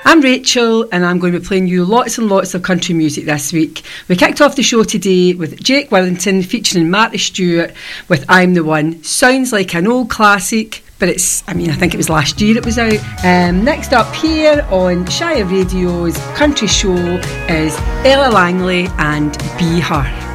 I'm Rachel, and I'm going to be playing you lots and lots of country music this week. We kicked off the show today with Jake Wellington featuring Marty Stewart with I'm the One. Sounds like an old classic, but I think it was last year it was out. Next up here on Shire Radio's country show is Ella Langley and Be Her.